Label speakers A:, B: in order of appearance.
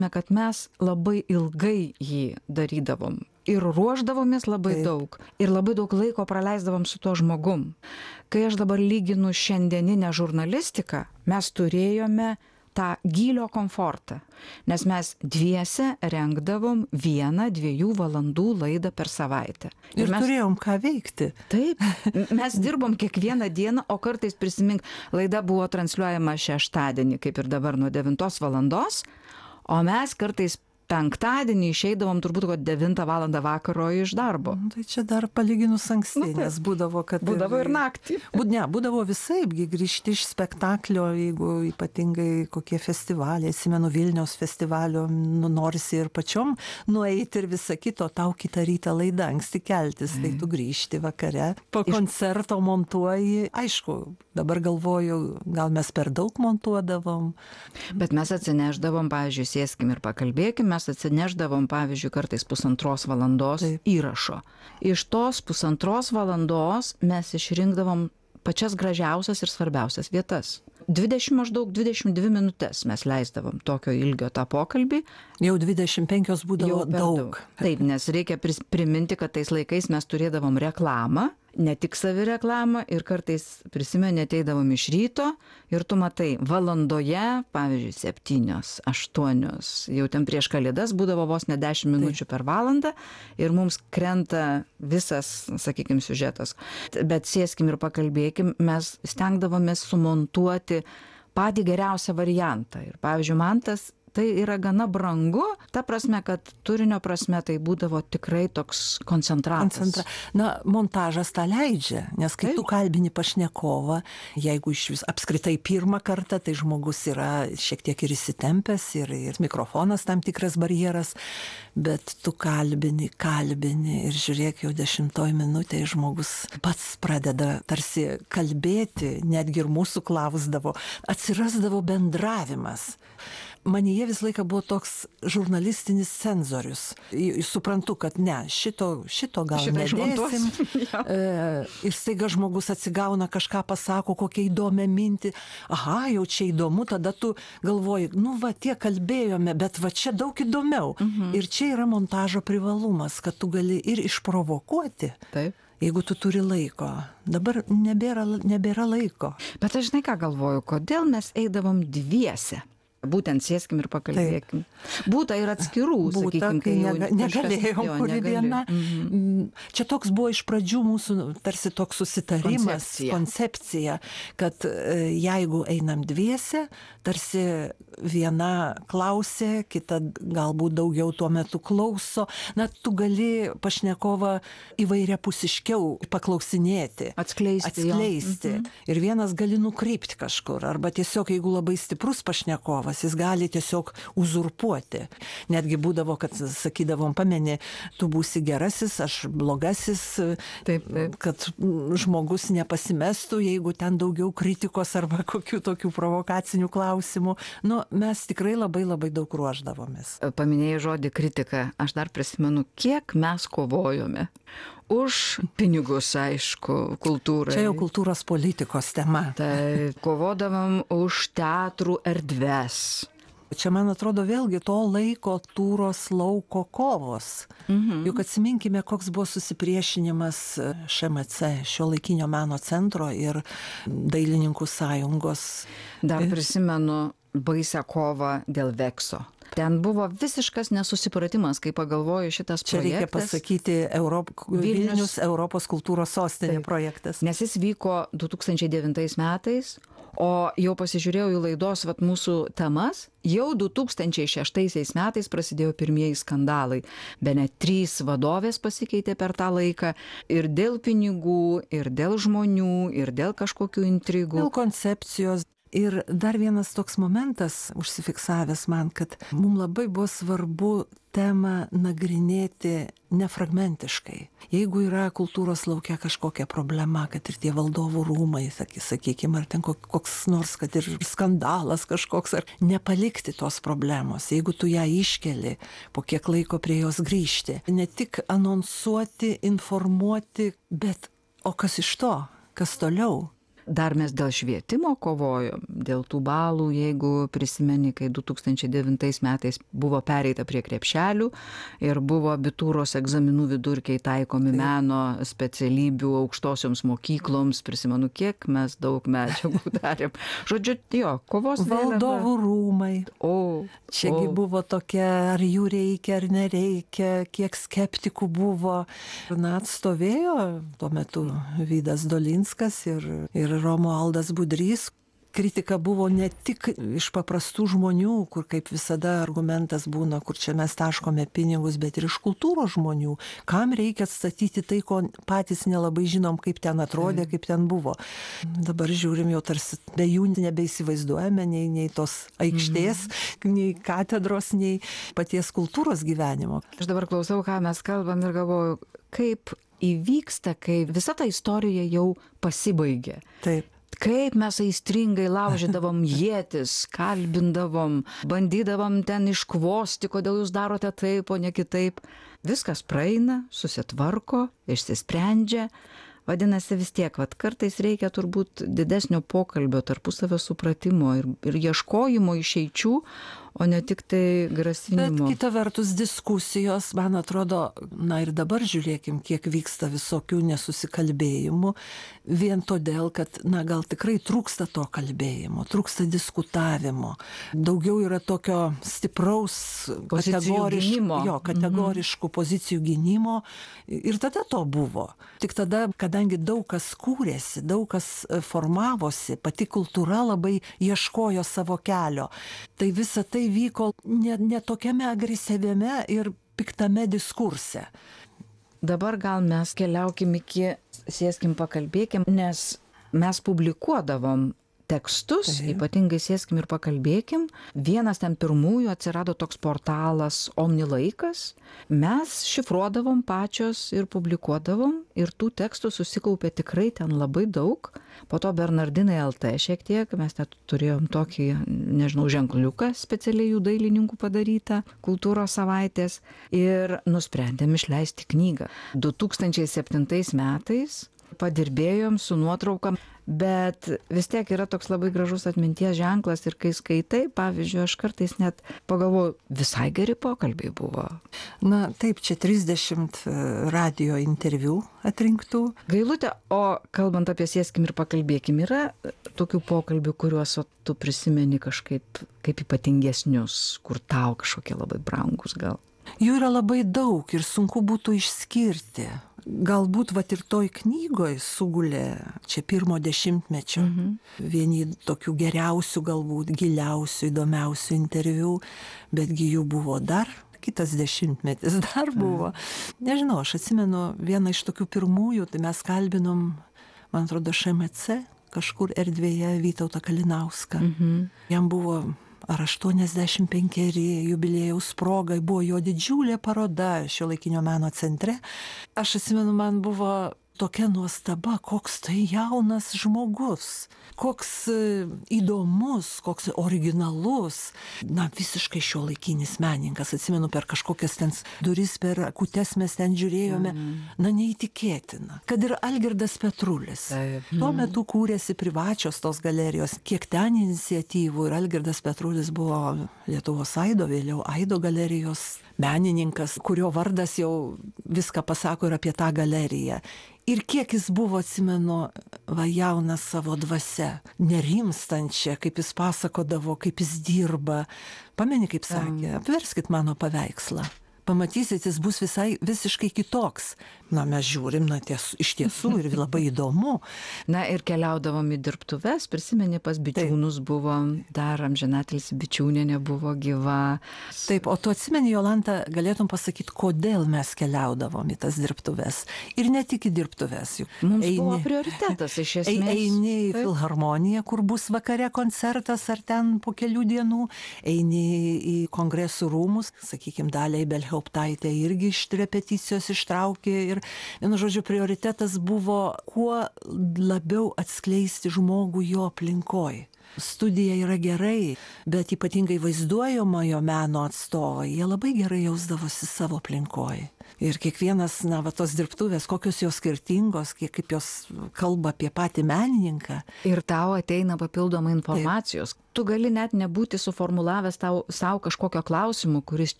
A: kad mes labai ilgai jį darydavom. Ir ruošdavomės labai daug. Ir labai daug laiko praleisdavom su tuo žmogum. Kai aš dabar lyginu šiandieninę žurnalistiką, mes turėjome tą gylio komfortą. Nes mes dviese rengdavom 1-2 valandų laidą per savaitę.
B: Ir mes turėjom ką veikti.
A: Taip, mes dirbom kiekvieną dieną, o kartais prisimink, laida buvo transliuojama šeštadienį, kaip ir dabar nuo 9 valandos, o mes kartais penktadienį išeidavom turbūt 9 valandą vakaro iš darbo.
B: Tai čia dar palyginus anksti, nes būdavo, kad...
A: Būdavo ir naktį.
B: Būdavo visaip, grįžti iš spektaklio, jeigu ypatingai kokie festivaliai, atsimenu Vilniaus festivalio, norisi ir pačiom nueiti ir visą kito, tau kitą rytą laida, anksti keltis, tai tu grįžti vakare, po koncerto montuoji. Aišku, dabar galvoju, gal mes per daug montuodavom.
A: Bet mes atsineždavom, pavyzdžiui, sėskim ir pakalbėkim, mes atsineždavom, pavyzdžiui, kartais 1,5 valandos įrašo. Iš tos 1,5 valandos mes išrinkdavom pačias gražiausias ir svarbiausias vietas. Maždaug 22 minutės mes leisdavom tokio ilgio tą pokalbį.
B: Jau 25 būdavo daug.
A: Taip, nes reikia priminti, kad tais laikais mes turėdavom reklamą, ne tik savireklamą, ir kartais prisimeni, ateidavom iš ryto ir tu matai valandoje, pavyzdžiui, 7-8, jau ten prieš Kalėdas būdavo vos ne 10 minučių per valandą ir mums krenta visas, sakykime, siužetas. Bet sėskim ir pakalbėkim, mes stengdavomės sumontuoti patį geriausią variantą. Ir pavyzdžiui, man tai yra gana brangu, ta prasme, kad turinio prasme tai būdavo tikrai toks koncentratas.
B: Na, montažas tą leidžia, nes kai tu kalbini pašnekovą, jeigu iš vis apskritai pirmą kartą, tai žmogus yra šiek tiek ir įsitempęs, ir mikrofonas tam tikras barjeras, bet tu kalbini ir žiūrėk, jau 10 minutėje žmogus pats pradeda tarsi kalbėti, netgi ir mūsų klausdavo, atsirasdavo bendravimas. Manyje visą laiką buvo toks žurnalistinis cenzorius. Suprantu, kad ne, šito gal nedėsim. Ir staiga žmogus atsigauna, kažką pasako, kokią įdomią mintį. Aha, jau čia įdomu, tada tu galvoji, tiek kalbėjome, bet čia daug įdomiau. Ir čia yra montažo privalumas, kad tu gali ir išprovokuoti.
A: Taip.
B: Jeigu tu turi laiko. Dabar nebėra laiko.
A: Bet aš žinai ką galvoju, kodėl mes eidavom dviese? Būtent sėskim ir pakalbėkim. Būta ir atskirų, sakykime, kai
B: negalėjom, kuri viena. Čia toks buvo iš pradžių mūsų tarsi toks susitarimas, koncepcija, kad jeigu einam dviese, tarsi viena klausė, kita galbūt daugiau tuo metu klauso, tu gali pašnekovą įvairiapusiškiau paklausinėti, atskleisti. Ir vienas gali nukrypti kažkur, arba tiesiog, jeigu labai stiprus pašnekovas, jis gali tiesiog uzurpuoti. Netgi būdavo, kad sakydavom, pameni, tu būsi gerasis, aš blogasis,
A: taip.
B: Kad žmogus nepasimestų, jeigu ten daugiau kritikos arba kokių tokių provokacinių klausimų. Mes tikrai labai daug ruošdavomės.
A: Paminėjai žodį kritika. Aš dar prisimenu, kiek mes kovojome. Už pinigus, aišku, kultūrai.
B: Čia jau kultūros politikos tema.
A: Tai kovodavom už teatrų erdves.
B: Čia, man atrodo, vėlgi to laiko Tūros lauko kovos. Juk atsiminkime, koks buvo susipriešinimas ŠMC, Šiuolaikinio meno centro ir Dailininkų sąjungos.
A: Dar prisimenu baisią kovą dėl Vekso. Ten buvo visiškas nesusipratimas, kai pagalvoju šitas projektas.
B: Čia reikia pasakyti Vilnius Europos kultūros sostinė projektas.
A: Nes jis vyko 2009 metais, o jau pasižiūrėjau į laidos mūsų temas, jau 2006 metais prasidėjo pirmieji skandalai. Bene 3 vadovės pasikeitė per tą laiką ir dėl pinigų, ir dėl žmonių, ir dėl kažkokių intrigų.
B: Dėl koncepcijos. Ir dar vienas toks momentas užsifiksavęs man, kad mums labai buvo svarbu temą nagrinėti nefragmentiškai. Jeigu yra kultūros lauke kažkokia problema, kad ir tie valdovų rūmai, sakykime, ar ten koks nors, kad ir skandalas kažkoks, ar nepalikti tos problemos, jeigu tu ją iškeli, po kiek laiko prie jos grįžti. Ne tik anonsuoti, informuoti, bet o kas iš to, kas toliau?
A: Dar mes dėl švietimo kovojom, dėl tų balų, jeigu prisimeni, kai 2009 metais buvo pereita prie krepšelių ir buvo abitūros egzaminų vidurkiai taikomi meno specialybių aukštosioms mokykloms, prisimenu, kiek mes daug medžiagų darėm. Žodžiu, jo, kovos
B: Valdovų rūmai. Čiagi
A: o.
B: buvo tokia, ar jų reikia, ar nereikia, kiek skeptikų buvo. Na, atstovėjo tuo metu Vydas Dolinskas ir Romualdas Budrys. Kritika buvo ne tik iš paprastų žmonių, kur kaip visada argumentas būna, kur čia mes taškome pinigus, bet ir iš kultūros žmonių. Kam reikia atstatyti tai, ko patys nelabai žinom, kaip ten atrodė, kaip ten buvo. Dabar žiūrim, jau tarsi be jų nebeįsivaizduojame nei tos aikštės, nei katedros, nei paties kultūros gyvenimo.
A: Aš dabar klausau, ką mes kalbam ir galvoju, kaip įvyksta, kai visa ta istorija jau pasibaigė.
B: Taip.
A: Kaip mes aistringai laužydavom ietis, kalbindavom, bandydavom ten iškvosti, kodėl jūs darote taip, o ne kitaip. Viskas praeina, susitvarko, išsisprendžia. Vadinasi, vis tiek, kartais reikia turbūt didesnio pokalbio, tarpusavio supratimo ir ieškojimo išeičių, o ne tik tai grasinimo.
B: Bet kita vertus diskusijos, man atrodo, na ir dabar žiūrėkim, kiek vyksta visokių nesusikalbėjimų, vien todėl, kad, na gal tikrai trūksta to kalbėjimo, trūksta diskutavimo. Daugiau yra tokio stipraus kategoriškų pozicijų gynimo ir tada to buvo. Tik tada, kadangi daug kas kūrėsi, daug kas formavosi, pati kultūra labai ieškojo savo kelio, tai visa tai vyko ne tokiame agresyviame ir piktame diskurse.
A: Dabar gal mes keliaukim sėskim pakalbėkim, nes mes publikuodavom tekstus, ypatingai sėskim ir pakalbėkim. Vienas ten pirmųjų atsirado toks portalas Omnilaikas. Mes šifruodavom pačios ir publikuodavom ir tų tekstų susikaupė tikrai ten labai daug. Po to Bernardinai LT šiek tiek, mes net turėjom tokį, nežinau, ženkliuką specialiai jų dailininkų padarytą kultūros savaitės ir nusprendėm išleisti knygą. 2007 metais padirbėjom su nuotraukam, bet vis tiek yra toks labai gražus atminties ženklas ir kai skaitai, pavyzdžiui, aš kartais net pagalvoju, visai geri pokalbiai buvo.
B: Na taip, čia 30 radio interviu atrinktų.
A: Gailutė, o kalbant apie sėskim ir pakalbėkim, yra tokių pokalbių, kuriuos tu prisimeni kažkaip kaip ypatingesnius, kur tau kažkokie labai brangus gal?
B: Jų yra labai daug ir sunku būtų išskirti. Galbūt ir toj knygoj sugulė čia pirmo dešimtmečio vieni tokių geriausių, galbūt giliausių, įdomiausių interviu, betgi jų buvo dar kitas dešimtmetis, dar buvo. Nežinau, aš atsimenu vieną iš tokių pirmųjų, tai mes kalbinom, man atrodo, ŠMC, kažkur erdvėje Vytautą Kalinauską. Jam buvo ar 85 jubiliejaus progai, buvo jo didžiulė paroda Šiuolaikinio meno centre. Aš atsimenu, man buvo tokia nuostaba, koks tai jaunas žmogus, koks įdomus, koks originalus, na visiškai šiuolaikinis menininkas. Atsimenu, per kažkokias ten duris, per akutes mes ten žiūrėjome, na neįtikėtina. Kad ir Algirdas Petrulis. Tuo metu kūrėsi privačios tos galerijos, kiek ten iniciatyvų ir Algirdas Petrulis buvo Lietuvos Aido, vėliau Aido galerijos menininkas, kurio vardas jau viską pasako ir apie tą galeriją. Ir kiek jis buvo, atsimenu, jaunas savo dvasia, nerimstančia, kaip jis pasakodavo, kaip jis dirba. Pameni, kaip sakė, apverskit mano paveikslą. Pamatysit, jis bus visiškai kitoks. Na, mes žiūrim, iš tiesų ir labai įdomu.
A: Na ir keliaudavom į dirbtuves, prisimeni, pas Bičiūnus buvom, dar amžinatilsį Bičiūnienė buvo gyva.
B: Taip, o tu atsimeni, Jolanta, galėtum pasakyti, kodėl mes keliaudavom į tas dirbtuves. Ir ne tik į dirbtuves.
A: Mums buvo prioritetas iš esmės.
B: Eini į filharmoniją, kur bus vakare koncertas ar ten po kelių dienų. Eini į kongresų rūmus, sakykime, Daliai Belhauptaitė irgi iš repeticijos ištraukė ir vienu žodžiu, prioritetas buvo kuo labiau atskleisti žmogų jo aplinkoj. studija yra gerai, bet ypatingai vaizduojamojo meno atstovai, jie labai gerai jausdavosi savo aplinkoje. Ir kiekvienas, va tos dirbtuvės, kokios jos skirtingos, kaip jos kalba apie patį menininką.
A: Ir tau ateina papildomai informacijos. Taip. Tu gali net nebūti suformulavęs savo kažkokio klausimu, kuris